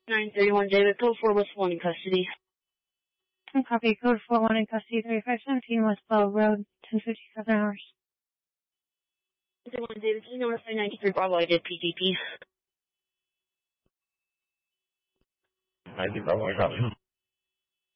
931 David, code 4 West 1 in custody. Copy, code 41 in custody, 3517 West Bell Road, 10:57 hours. 931 David, this is number 593 Bravo, I did PDP. I did Bravo, I got you.